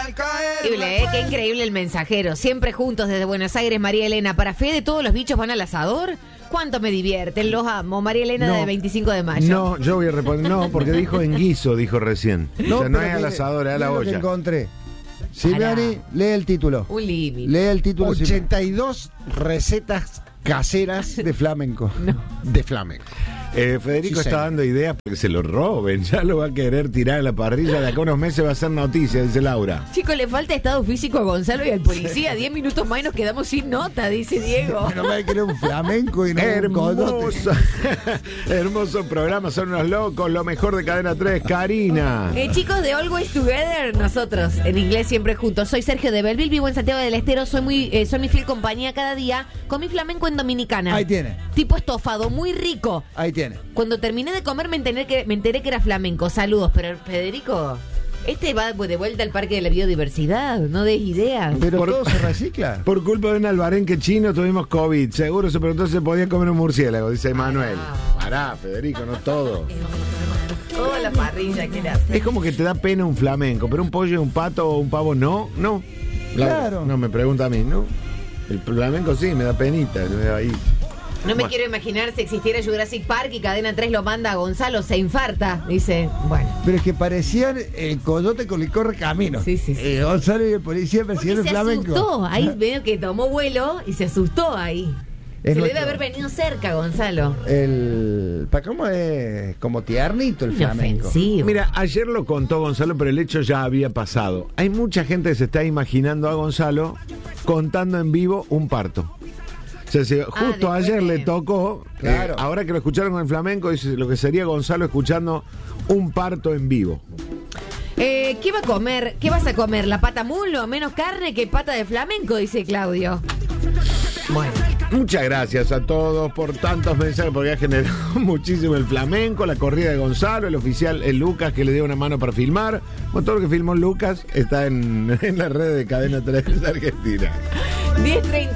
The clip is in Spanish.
al caer. Increíble, qué increíble el mensajero. Siempre juntos desde Buenos Aires, María Elena. ¿Para Fede todos los bichos van al asador? ¿Cuánto me divierten? Los amo. María Elena No. de 25 de mayo. No, yo voy a responder. No, porque dijo en guiso, dijo recién. O sea, no pero es al asador, es a la mira lo que olla. encontré. Simeoni, lee el título. Un límite. Lee el título. 82 recetas caseras de flamenco. De flamenco. Federico Sí, está señor. dando ideas para que se lo roben. Ya lo va a querer tirar a la parrilla. De acá a unos meses va a ser noticia, dice Laura. Chicos, le falta estado físico a Gonzalo y al policía. 10 minutos más y nos quedamos sin nota, dice Diego. No me que era un flamenco y no un coyote. Hermoso. Hermoso programa, son unos locos. Lo mejor de Cadena 3, Karina. Chicos de Always Together, nosotros en inglés siempre juntos. Soy Sergio de Belleville, vivo en Santiago del Estero. Soy mi fiel compañía cada día con mi flamenco en Dominicana. Ahí tiene. Tipo estofado, muy rico. Ahí tiene. Cuando terminé de comer me enteré que era flamenco. Saludos, pero Federico, va de vuelta al Parque de la Biodiversidad. No des ideas. Pero Por- todo se recicla. Por culpa de un albarenque chino tuvimos COVID. Seguro se preguntó si se podía comer un murciélago, dice Manuel. Pará, Federico, no todo. Toda la parrilla que le hace. Es como que te da pena un flamenco, pero un pollo, un pato o un pavo no. Claro. No me pregunta a mí, ¿no? El flamenco sí, me da penita. Ahí. No me Bueno. quiero imaginar si existiera Jurassic Park y Cadena 3 lo manda a Gonzalo, se infarta. Dice, bueno. Pero es que parecían el coyote con el corre camino. Sí. Gonzalo y el policía Porque persiguieron se el flamenco. asustó. Ahí veo que tomó vuelo y se asustó ahí. Es Se le nuestro- debe haber venido cerca, Gonzalo. ¿Para cómo es? Como tiernito el flamenco. Inofensivo. Mira, ayer lo contó Gonzalo, pero el hecho ya había pasado. Hay mucha gente que se está imaginando a Gonzalo contando en vivo un parto. O sea, si justo después ayer de- le tocó, Claro. ahora que lo escucharon con el flamenco, dice lo que sería Gonzalo escuchando un parto en vivo. ¿Qué va a comer? ¿Qué vas a comer? ¿La pata mulo? Menos carne que pata de flamenco, dice Claudio. Bueno. Muchas gracias a todos por tantos mensajes, porque ha generado muchísimo el flamenco, la corrida de Gonzalo, el oficial, el Lucas, que le dio una mano para filmar. Bueno, todo lo que filmó Lucas está en la red de Cadena 3 Argentina. 10:30.